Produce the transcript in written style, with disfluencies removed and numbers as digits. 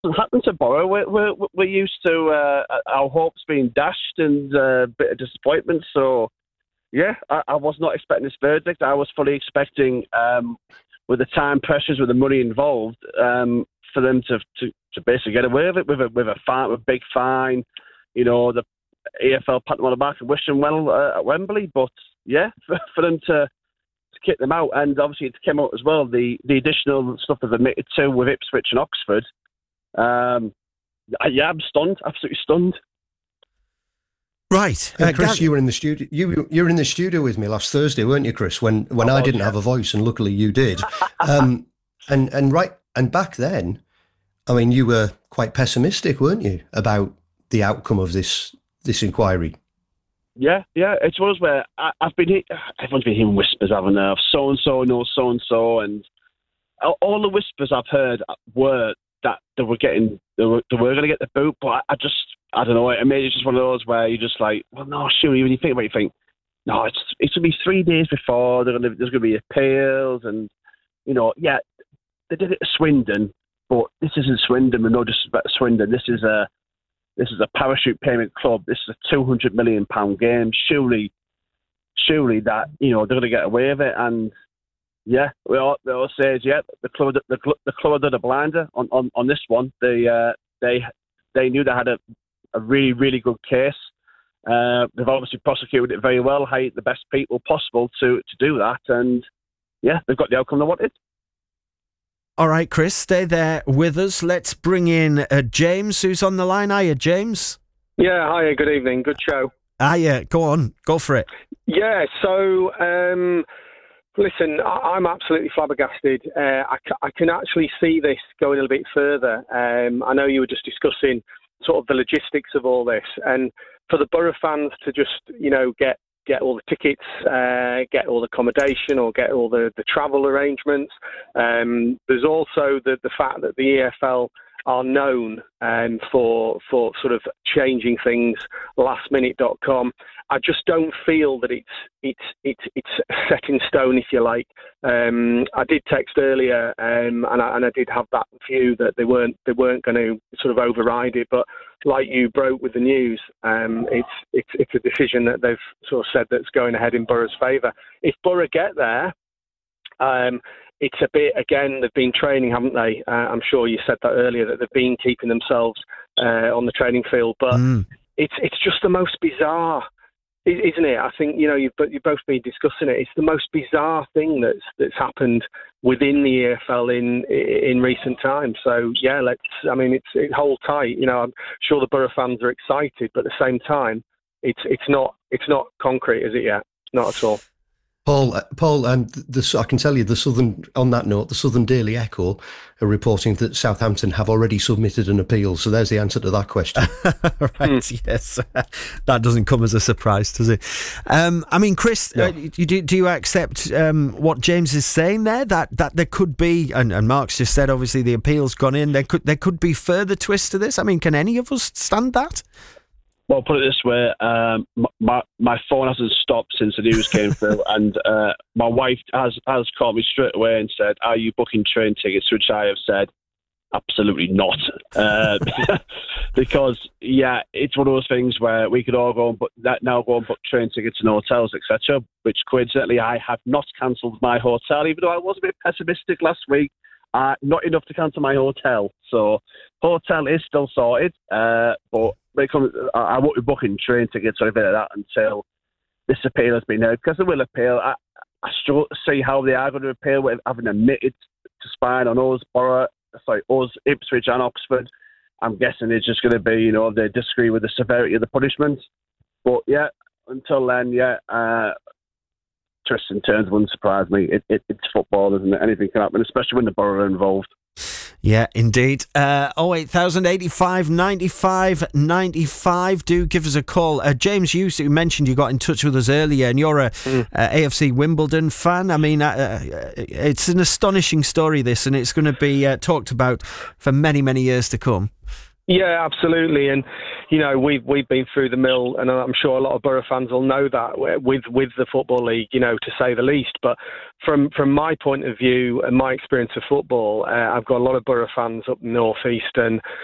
It happened to Borough. We're used to our hopes being dashed and a bit of disappointment. So, yeah, I was not expecting this verdict. I was fully expecting, with the time pressures, with the money involved, for them to basically get away with it with a big fine. You know, the EFL pat them on the back and wish them well at Wembley. But yeah, for them to kick them out, and obviously it came out as well the additional stuff they've admitted to with Ipswich and Oxford. Yeah, I'm stunned, absolutely stunned. Right, Chris, you were in the studio. You were in the studio with me last Thursday, weren't you, Chris? When I didn't have a voice, and luckily you did. And back then, I mean, you were quite pessimistic, weren't you, about the outcome of this inquiry? Yeah, it's one of those where everyone's been hearing whispers, haven't they? So and so knows so and so, and all the whispers I've heard were that they were going to get the boot, but I don't know. I mean, it's just one of those where you're just like, well, no, surely when you think about it, you think, no, it's going to be 3 days before. There's going to be appeals, and yeah, they did it at Swindon, but this isn't Swindon. With no disrespect to Swindon, this is a parachute payment club. This is a £200 million game. Surely that they're going to get away with it. And yeah, we all say, yeah, the club did a blinder on this one. They knew they had a really, really good case. They've obviously prosecuted it very well, hired the best people possible to do that, and yeah, they've got the outcome they wanted. All right, Chris, stay there with us. Let's bring in James, who's on the line. Hiya, James. Yeah, hiya, good evening, good show. Hiya, go on, go for it. Yeah, so, listen, I'm absolutely flabbergasted. I can actually see this going a little bit further. I know you were just discussing sort of the logistics of all this, and for the Borough fans to just, get all the tickets, get all the accommodation, or get all the travel arrangements. There's also the fact that the EFL are known for sort of changing things lastminute.com. I just don't feel that it's set in stone, if you like. I did text earlier, and I did have that view that they weren't going to sort of override it. But like you broke with the news, it's a decision that they've sort of said that's going ahead in Borough's favour. If Borough get there, it's a bit, again, they've been training, haven't they? I'm sure you said that earlier, that they've been keeping themselves on the training field. But it's just the most bizarre, isn't it? I think, you've both been discussing it. It's the most bizarre thing that's happened within the EFL in recent times. So, yeah, it's hold tight. I'm sure the Borough fans are excited, but at the same time, it's not concrete, is it yet? Not at all. Paul, I can tell you on that note, the Southern Daily Echo are reporting that Southampton have already submitted an appeal. So there's the answer to that question. Right, yes. That doesn't come as a surprise, does it? I mean, Chris, No. Do you accept what James is saying there? That there could be, and Mark's just said, obviously the appeal's gone in, there could be further twists to this? I mean, can any of us stand that? Well, put it this way, my phone hasn't stopped since the news came through, and my wife has called me straight away and said, "Are you booking train tickets?" Which I have said, absolutely not. Because, yeah, it's one of those things where we could all go and book train tickets and hotels, etc., which coincidentally I have not cancelled my hotel, even though I was a bit pessimistic last week. Not enough to cancel my hotel. So, hotel is still sorted, but I won't be booking train tickets or anything like that until this appeal has been heard, because they will appeal. I struggle to see how they are going to appeal with having admitted to spying on us, Ipswich and Oxford. I'm guessing it's just going to be, they disagree with the severity of the punishment. But yeah, until then, twists and turns wouldn't surprise me. It's football, isn't it? Anything can happen, especially when the Borough are involved. Yeah, indeed. 08000 85 95 95. Do give us a call. James, you mentioned you got in touch with us earlier, and you're a AFC Wimbledon fan. I mean, it's an astonishing story, this, and it's going to be talked about for many, many years to come. Yeah, absolutely, and we've been through the mill, and I'm sure a lot of Borough fans will know that with the Football League, to say the least. But from my point of view and my experience of football, I've got a lot of Borough fans up north east, and